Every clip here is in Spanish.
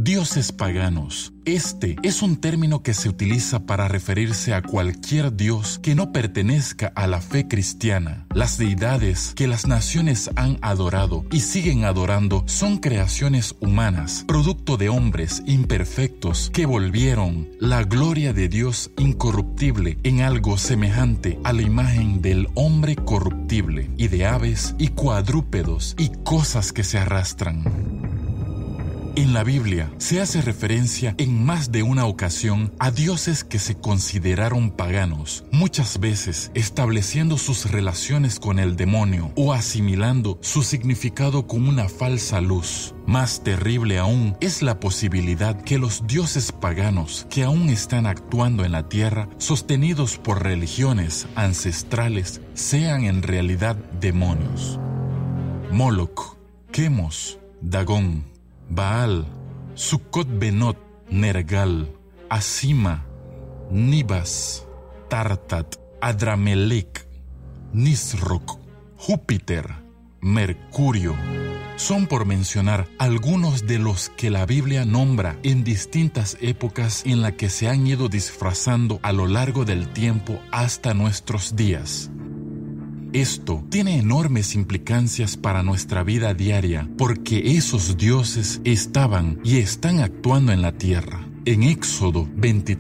Dioses paganos. Este es un término que se utiliza para referirse a cualquier dios que no pertenezca a la fe cristiana. Las deidades que las naciones han adorado y siguen adorando son creaciones humanas, producto de hombres imperfectos que volvieron la gloria de Dios incorruptible en algo semejante a la imagen del hombre corruptible, y de aves y cuadrúpedos y cosas que se arrastran. En la Biblia se hace referencia en más de una ocasión a dioses que se consideraron paganos, muchas veces estableciendo sus relaciones con el demonio o asimilando su significado con una falsa luz. Más terrible aún es la posibilidad que los dioses paganos que aún están actuando en la tierra, sostenidos por religiones ancestrales, sean en realidad demonios. Moloch, Chemos, Dagón, Baal, Sukkot-Benot, Nergal, Asima, Nibas, Tartat, Adramelech, Nisroch, Júpiter, Mercurio. Son por mencionar algunos de los que la Biblia nombra en distintas épocas en las que se han ido disfrazando a lo largo del tiempo hasta nuestros días. Esto tiene enormes implicancias para nuestra vida diaria, porque esos dioses estaban y están actuando en la tierra. En Éxodo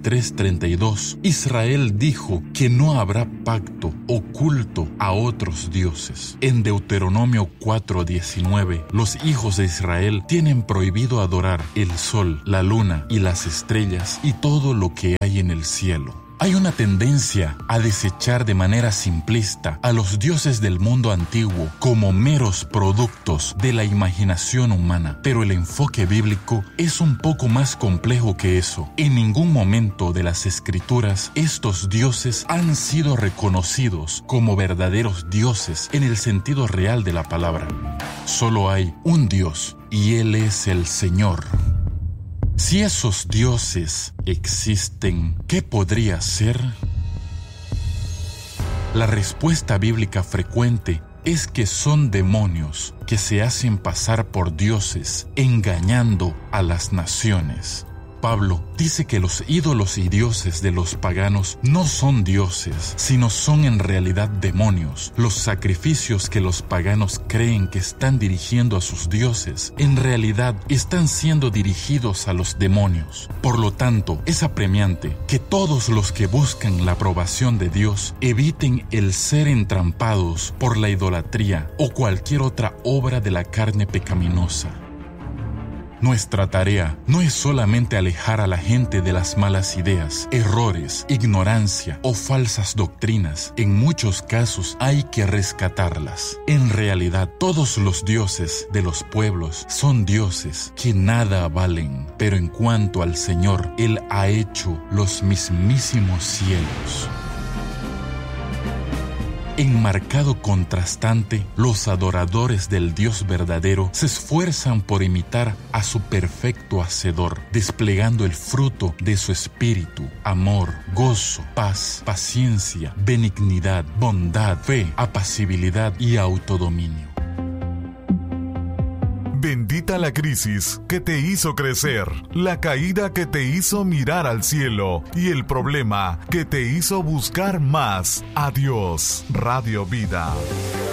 23:32, Israel dijo que no habrá pacto o culto a otros dioses. En Deuteronomio 4:19, los hijos de Israel tienen prohibido adorar el sol, la luna y las estrellas y todo lo que hay en el cielo. Hay una tendencia a desechar de manera simplista a los dioses del mundo antiguo como meros productos de la imaginación humana, pero el enfoque bíblico es un poco más complejo que eso. En ningún momento de las Escrituras estos dioses han sido reconocidos como verdaderos dioses en el sentido real de la palabra. Solo hay un Dios y Él es el Señor. Si esos dioses existen, ¿qué podría ser? La respuesta bíblica frecuente es que son demonios que se hacen pasar por dioses, engañando a las naciones. Pablo dice que los ídolos y dioses de los paganos no son dioses, sino son en realidad demonios. Los sacrificios que los paganos creen que están dirigiendo a sus dioses, en realidad están siendo dirigidos a los demonios. Por lo tanto, es apremiante que todos los que buscan la aprobación de Dios eviten el ser entrampados por la idolatría o cualquier otra obra de la carne pecaminosa. Nuestra tarea no es solamente alejar a la gente de las malas ideas, errores, ignorancia o falsas doctrinas. En muchos casos hay que rescatarlas. En realidad, todos los dioses de los pueblos son dioses que nada valen. Pero en cuanto al Señor, Él ha hecho los mismísimos cielos. En marcado contrastante, los adoradores del Dios verdadero se esfuerzan por imitar a su perfecto Hacedor, desplegando el fruto de su espíritu: amor, gozo, paz, paciencia, benignidad, bondad, fe, apacibilidad y autodominio. Bendita la crisis que te hizo crecer, la caída que te hizo mirar al cielo y el problema que te hizo buscar más a Dios. Radio Vida.